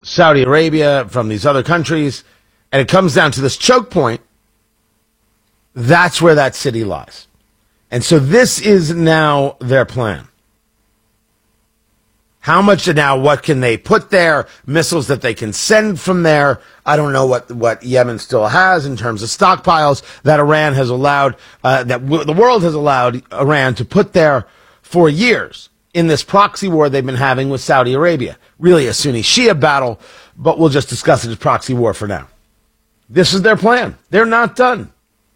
Saudi Arabia, from these other countries, and it comes down to this choke point. That's where that city lies. And so this is now their plan. How much now, what can they put there? Missiles that they can send from there. I don't know what Yemen still has in terms of stockpiles that Iran has allowed, the world has allowed Iran to put there for years in this proxy war they've been having with Saudi Arabia. Really a Sunni-Shia battle, but we'll just discuss it as proxy war for now. This is their plan. They're not done.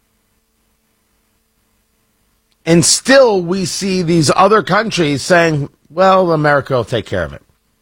And still we see these other countries saying, well, America will take care of it.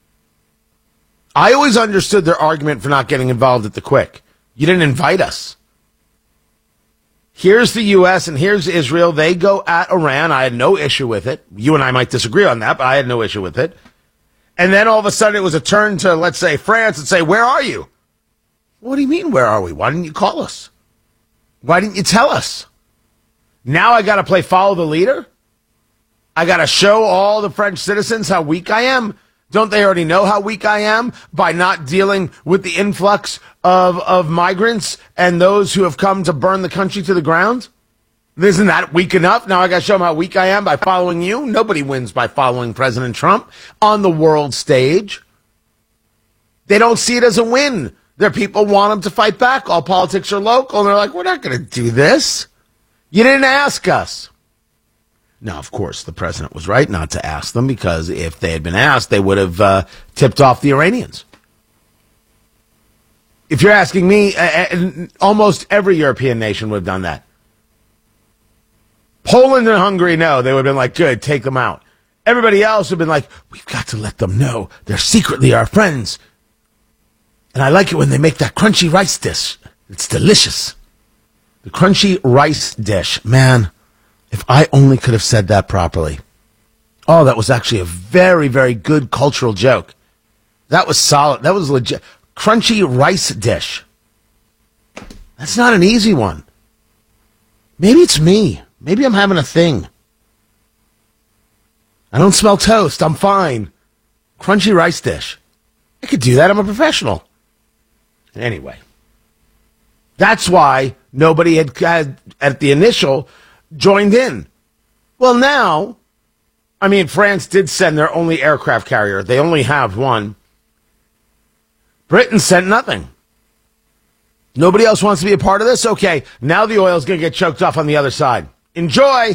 I always understood their argument for not getting involved at the quick. You didn't invite us. Here's the U.S. and here's Israel. They go at Iran. I had no issue with it. You and I might disagree on that, but I had no issue with it. And then all of a sudden it was a turn to, let's say, France and say, where are you? What do you mean, where are we? Why didn't you call us? Why didn't you tell us? Now I got to play follow the leader? I got to show all the French citizens how weak I am? Don't they already know how weak I am by not dealing with the influx of migrants and those who have come to burn the country to the ground? Isn't that weak enough? Now I got to show them how weak I am by following you? Nobody wins by following President Trump on the world stage. They don't see it as a win. Their people want them to fight back. All politics are local. And they're like, we're not going to do this. You didn't ask us. Now, of course, the president was right not to ask them, because if they had been asked, they would have tipped off the Iranians. If you're asking me, almost every European nation would have done that. Poland and Hungary, no. They would have been like, good, take them out. Everybody else would have been like, we've got to let them know they're secretly our friends. And I like it when they make that crunchy rice dish. It's delicious. The crunchy rice dish, man. If I only could have said that properly. Oh, that was actually a very, very good cultural joke. That was solid. That was legit. Crunchy rice dish. That's not an easy one. Maybe it's me. Maybe I'm having a thing. I don't smell toast. I'm fine. Crunchy rice dish. I could do that. I'm a professional. Anyway. That's why nobody had at the initial joined in. Well, now, I mean, France did send their only aircraft carrier. They only have one. Britain sent nothing. Nobody else wants to be a part of this? Okay, now the oil's going to get choked off on the other side. Enjoy!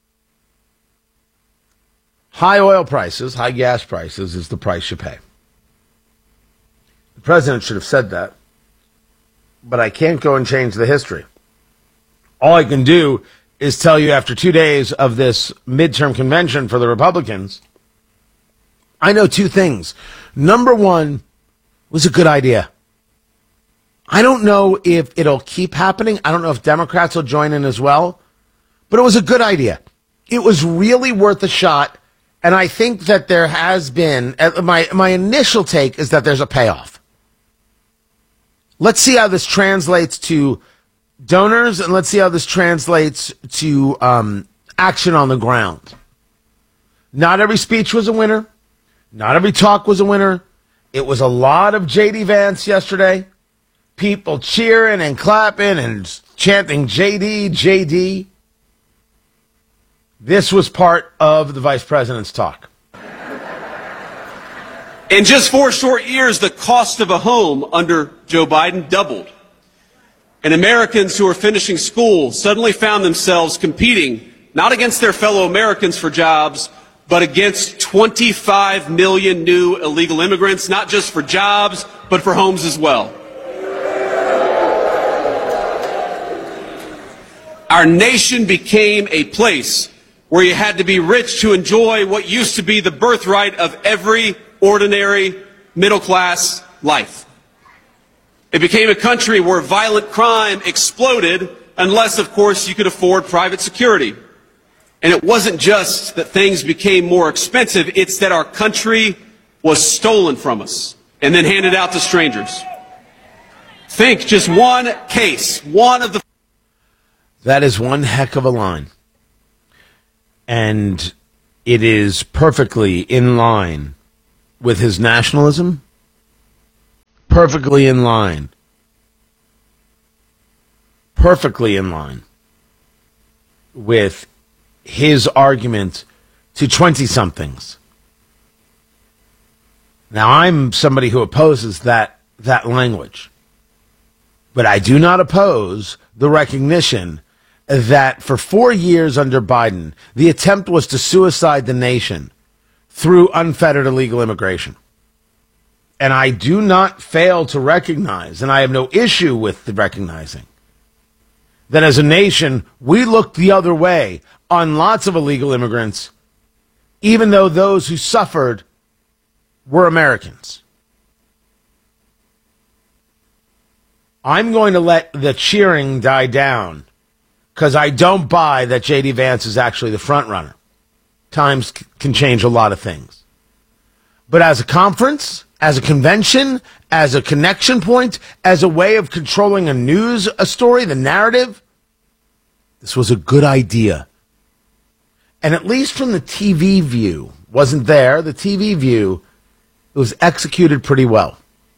High oil prices, high gas prices is the price you pay. The president should have said that. But I can't go and change the history. All I can do is tell you, after 2 days of this midterm convention for the Republicans, I know two things. Number one, was a good idea. I don't know if it'll keep happening. I don't know if Democrats will join in as well. But it was a good idea. It was really worth a shot. And I think that there has been, my initial take is that there's a payoff. Let's see how this translates to donors, and let's see how this translates to action on the ground. Not every speech was a winner. Not every talk was a winner. It was a lot of J.D. Vance yesterday. People cheering and clapping and chanting J.D., J.D. This was part of the vice president's talk. In just 4 short years, the cost of a home under Joe Biden doubled. And Americans who are finishing school suddenly found themselves competing not against their fellow Americans for jobs, but against 25 million new illegal immigrants, not just for jobs, but for homes as well. Our nation became a place where you had to be rich to enjoy what used to be the birthright of every ordinary middle-class life. It became a country where violent crime exploded unless, of course, you could afford private security. And it wasn't just that things became more expensive, it's that our country was stolen from us and then handed out to strangers. Think just one case, one of the... That is one heck of a line. And it is perfectly in line with his nationalism perfectly in line with his argument to 20-somethings. Now, I'm somebody who opposes that language, but I do not oppose the recognition that for 4 years under Biden, the attempt was to suicide the nation through unfettered illegal immigration. And I do not fail to recognize, and I have no issue with the recognizing, that as a nation, we looked the other way on lots of illegal immigrants, even though those who suffered were Americans. I'm going to let the cheering die down because I don't buy that J.D. Vance is actually the front runner. Times can change a lot of things. But as a conference, as a convention, as a connection point, as a way of controlling a story, the narrative, this was a good idea. And at least from the TV view, wasn't there, the TV view, it was executed pretty well.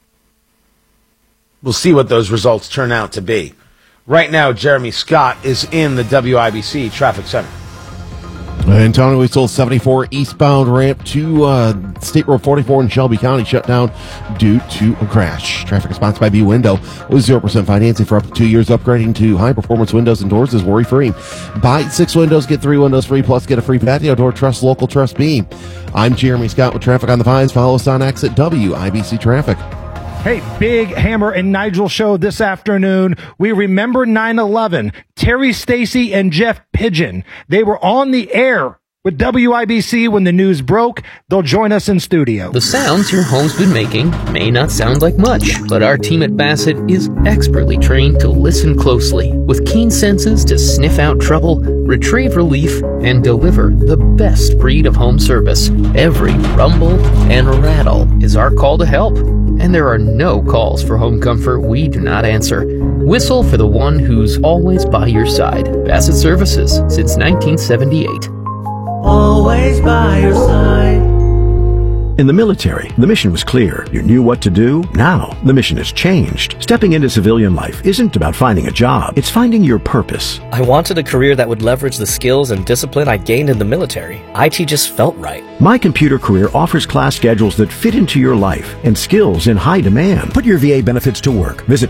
We'll see what those results turn out to be. Right now, Jeremy Scott is in the WIBC Traffic Center. And Tony, we sold 74 eastbound ramp to State Road 44 in Shelby County shut down due to a crash. Traffic is sponsored by B-Window with 0% financing for up to 2 years. Upgrading to high-performance windows and doors is worry-free. Buy 6 windows, get 3 windows free, plus get a free patio door. Trust local, trust me. I'm Jeremy Scott with Traffic on the Vines. Follow us on X at WIBC Traffic. Hey, big Hammer and Nigel show this afternoon. We remember 9/11. Terry Stacy and Jeff Pigeon. They were on the air with WIBC when the news broke. They'll join us in studio. The sounds your home's been making may not sound like much, but our team at Bassett is expertly trained to listen closely with keen senses to sniff out trouble, retrieve relief, and deliver the best breed of home service. Every rumble and rattle is our call to help. And there are no calls for home comfort we do not answer. Whistle for the one who's always by your side. Bassett Services, since 1978. Always by your side. In the military, the mission was clear. You knew what to do. Now, the mission has changed. Stepping into civilian life isn't about finding a job. It's finding your purpose. I wanted a career that would leverage the skills and discipline I gained in the military. IT just felt right. My Computer Career offers class schedules that fit into your life and skills in high demand. Put your VA benefits to work. Visit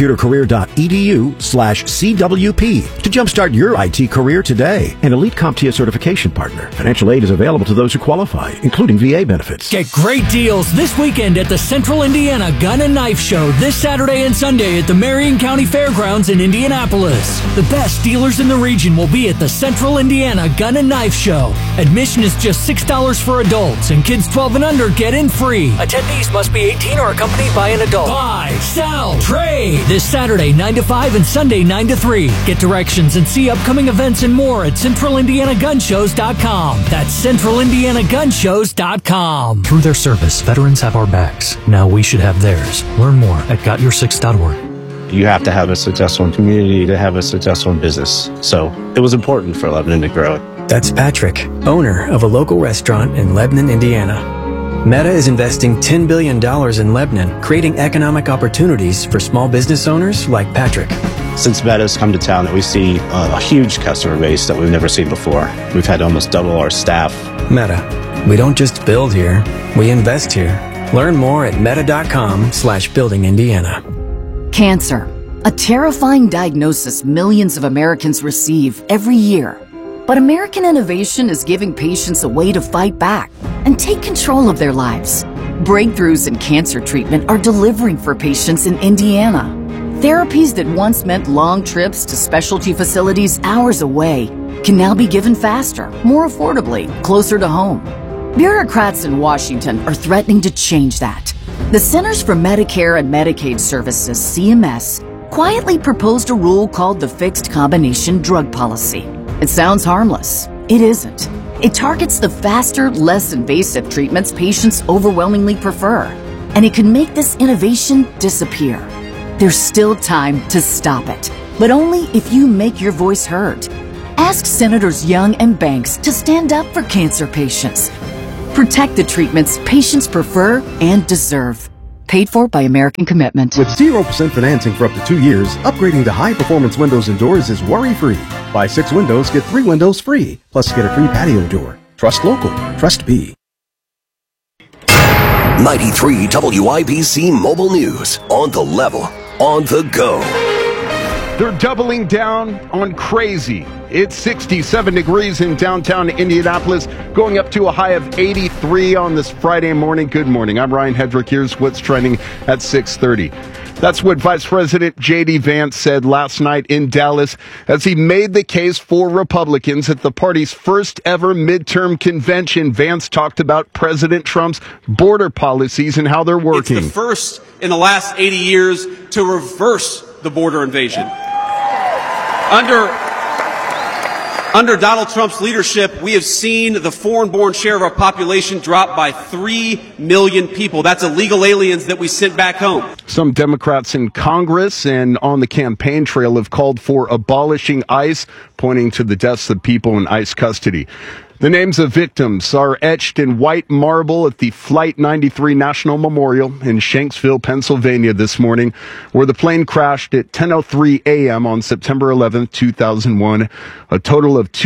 mycomputercareer.edu/CWP to jumpstart your IT career today. An Elite CompTIA certification partner. Financial aid is available to those who qualify, including VA benefits. Get great deals this weekend at the Central Indiana Gun and Knife Show this Saturday and Sunday at the Marion County Fairgrounds in Indianapolis. The best dealers in the region will be at the Central Indiana Gun and Knife Show. Admission is just $6 for adults, and kids 12 and under get in free. Attendees must be 18 or accompanied by an adult. Buy, sell, trade. This Saturday 9 to 5 and Sunday 9 to 3. Get directions and see upcoming events and more at CentralIndianaGunShows.com. That's CentralIndianaGunShows.com. Through their service, veterans have our backs. Now we should have theirs. Learn more at GotYour6.org. You have to have a successful community to have a successful business. So it was important for Lebanon to grow. That's Patrick, owner of a local restaurant in Lebanon, Indiana. Meta is investing $10 billion in Lebanon, creating economic opportunities for small business owners like Patrick. Since Meta's come to town, we see a huge customer base that we've never seen before. We've had to almost double our staff. Meta. We don't just build here, we invest here. Learn more at meta.com/buildingindiana. Cancer, a terrifying diagnosis millions of Americans receive every year. But American innovation is giving patients a way to fight back and take control of their lives. Breakthroughs in cancer treatment are delivering for patients in Indiana. Therapies that once meant long trips to specialty facilities hours away can now be given faster, more affordably, closer to home. Bureaucrats in Washington are threatening to change that. The Centers for Medicare and Medicaid Services, CMS, quietly proposed a rule called the Fixed Combination Drug Policy. It sounds harmless. It isn't. It targets the faster, less invasive treatments patients overwhelmingly prefer, and it can make this innovation disappear. There's still time to stop it, but only if you make your voice heard. Ask Senators Young and Banks to stand up for cancer patients. Protect the treatments patients prefer and deserve. Paid for by American Commitment. With 0% financing for up to 2 years, upgrading to high-performance windows and doors is worry-free. Buy 6 windows, get 3 windows free. Plus, get a free patio door. Trust local. Trust B. 93 WIBC Mobile News. On the level. On the go. They're doubling down on crazy. It's 67 degrees in downtown Indianapolis, going up to a high of 83 on this Friday morning. Good morning. I'm Ryan Hedrick. Here's what's trending at 6:30. That's what Vice President J.D. Vance said last night in Dallas as he made the case for Republicans at the party's first ever midterm convention. Vance talked about President Trump's border policies and how they're working. It's the first in the last 80 years to reverse the border invasion. Under Donald Trump's leadership, we have seen the foreign-born share of our population drop by 3 million people. That's illegal aliens that we sent back home. Some Democrats in Congress and on the campaign trail have called for abolishing ICE, pointing to the deaths of people in ICE custody. The names of victims are etched in white marble at the Flight 93 National Memorial in Shanksville, Pennsylvania this morning, where the plane crashed at 10:03 a.m. on September 11, 2001. A total of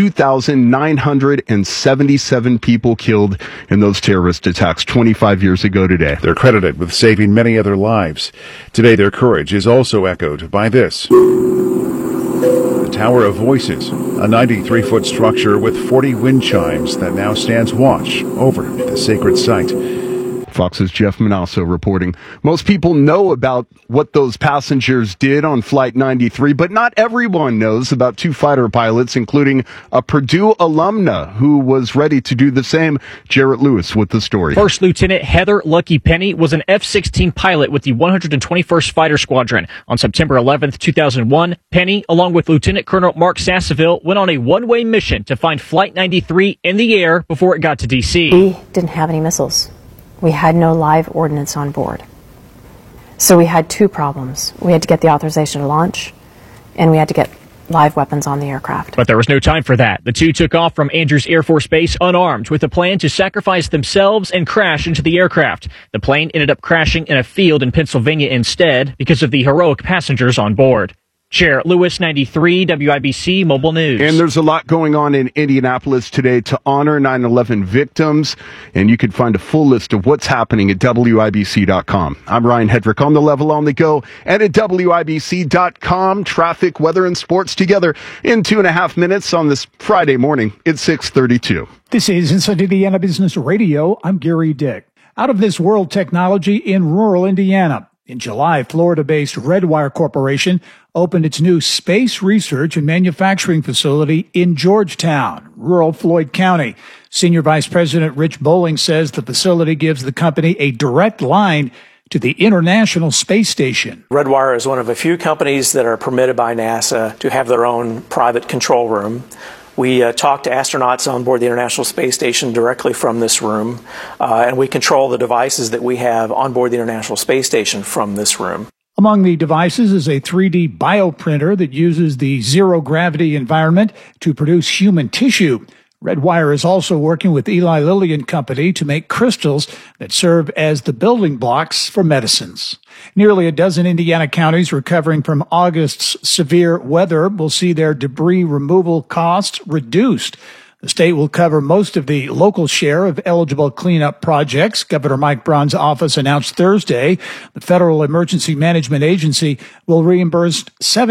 2,977 people killed in those terrorist attacks 25 years ago today. They're credited with saving many other lives. Today, their courage is also echoed by this. The Tower of Voices, a 93-foot structure with 40 wind chimes that now stands watch over the sacred site. Fox's Jeff Manasso reporting. Most people know about what those passengers did on Flight 93, but not everyone knows about 2 fighter pilots, including a Purdue alumna who was ready to do the same. Jarrett Lewis with the story. First Lieutenant Heather Lucky Penny was an F-16 pilot with the 121st Fighter Squadron. On September 11th, 2001, Penny, along with Lieutenant Colonel Mark Sasseville, went on a one-way mission to find Flight 93 in the air before it got to D.C. We didn't have any missiles. We had no live ordnance on board. So we had 2 problems. We had to get the authorization to launch, and we had to get live weapons on the aircraft. But there was no time for that. The 2 took off from Andrews Air Force Base unarmed with a plan to sacrifice themselves and crash into the aircraft. The plane ended up crashing in a field in Pennsylvania instead because of the heroic passengers on board. Jarrett Lewis, 93 WIBC Mobile News. And there's a lot going on in Indianapolis today to honor 9/11 victims, and you can find a full list of what's happening at WIBC.com. I'm Ryan Hedrick, on the level, on the go, and at WIBC.com. Traffic, weather, and sports together in 2.5 minutes on this Friday morning. It's 6:32. This is Inside Indiana Business Radio. I'm Gary Dick. Out of this world technology in rural Indiana. In July, Florida-based Redwire Corporation opened its new space research and manufacturing facility in Georgetown, rural Floyd County. Senior Vice President Rich Bowling says the facility gives the company a direct line to the International Space Station. Redwire is one of a few companies that are permitted by NASA to have their own private control room. We talk to astronauts on board the International Space Station directly from this room, and we control the devices that we have on board the International Space Station from this room. Among the devices is a 3D bioprinter that uses the zero-gravity environment to produce human tissue. Redwire is also working with Eli Lilly and Company to make crystals that serve as the building blocks for medicines. Nearly a dozen Indiana counties recovering from August's severe weather will see their debris removal costs reduced. The state will cover most of the local share of eligible cleanup projects. Governor Mike Braun's office announced Thursday the Federal Emergency Management Agency will reimburse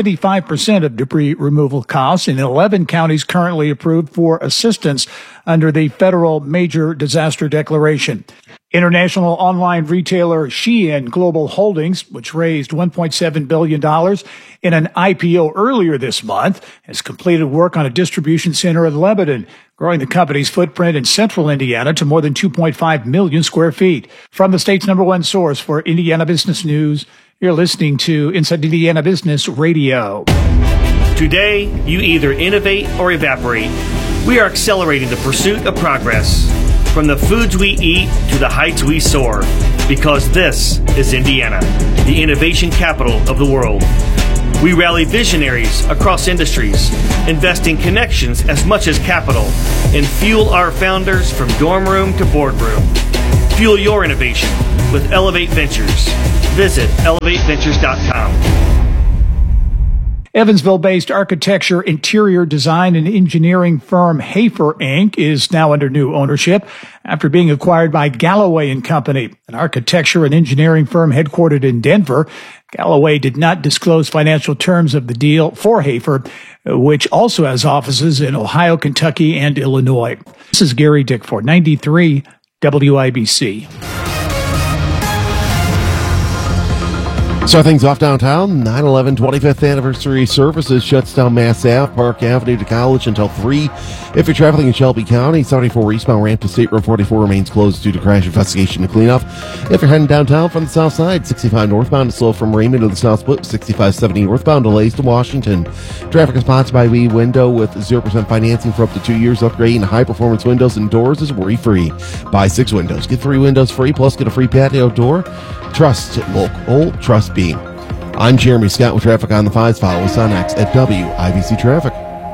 75% of debris removal costs in 11 counties currently approved for assistance under the Federal Major Disaster Declaration. International online retailer Shein Global Holdings, which raised $1.7 billion in an IPO earlier this month, has completed work on a distribution center in Lebanon, growing the company's footprint in central Indiana to more than 2.5 million square feet. From the state's #1 source for Indiana business news, you're listening to Inside Indiana Business Radio. Today, you either innovate or evaporate. We are accelerating the pursuit of progress. From the foods we eat to the heights we soar, because this is Indiana, the innovation capital of the world. We rally visionaries across industries, investing connections as much as capital, and fuel our founders from dorm room to boardroom. Fuel your innovation with Elevate Ventures. Visit elevateventures.com. Evansville-based architecture, interior design, and engineering firm Hafer, Inc. is now under new ownership after being acquired by Galloway & Company, an architecture and engineering firm headquartered in Denver. Galloway did not disclose financial terms of the deal for Hafer, which also has offices in Ohio, Kentucky, and Illinois. This is Gary Dickford, 93 WIBC. Start things off downtown. 9/11 25th anniversary services shuts down Mass Ave, Park Avenue to College until 3. If you're traveling in Shelby County, 74 eastbound ramp to State Road 44 remains closed due to crash investigation and cleanup. If you're heading downtown from the south side, 65 northbound is slow from Raymond to the south split, 65-70 northbound delays to Washington. Traffic is sponsored by We Window with 0% financing for up to 2 years. Upgrading high-performance windows and doors is worry-free. Buy 6 windows, get 3 windows free, plus get a free patio door. Trust local, trust Beam. I'm Jeremy Scott with traffic on the 5s. Follow us on X at WIBC Traffic.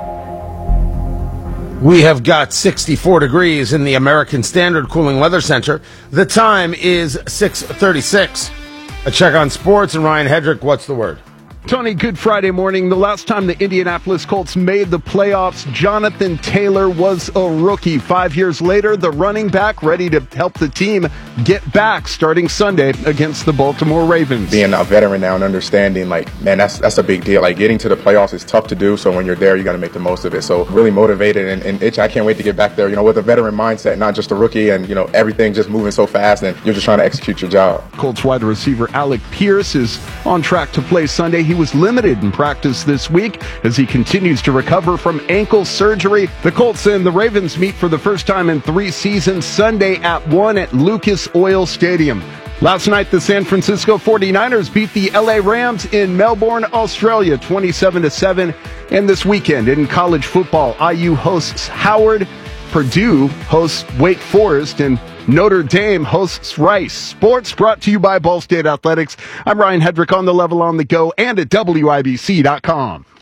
We have got 64 degrees in the American Standard Cooling Weather Center. The time is 6:36. A check on sports, and Ryan Hedrick, what's the word? Tony, good Friday morning. The last time the Indianapolis Colts made the playoffs, Jonathan Taylor was a rookie. 5 years later, the running back ready to help the team get back starting Sunday against the Baltimore Ravens. Being a veteran now and understanding, man, that's a big deal. Getting to the playoffs is tough to do, so when you're there, you got to make the most of it. So really motivated and itch. I can't wait to get back there, with a veteran mindset, not just a rookie and, everything just moving so fast and you're just trying to execute your job. Colts wide receiver Alec Pierce is on track to play Sunday. He was limited in practice this week as he continues to recover from ankle surgery. The Colts and the Ravens meet for the first time in 3 seasons Sunday at 1 at Lucas Oil Stadium. Last night, the San Francisco 49ers beat the LA Rams in Melbourne, Australia, 27-7. And this weekend in college football, IU hosts Howard, Purdue hosts Wake Forest, and Notre Dame hosts Rice. Sports brought to you by Ball State Athletics. I'm Ryan Hedrick on the level, on the go, and at WIBC.com.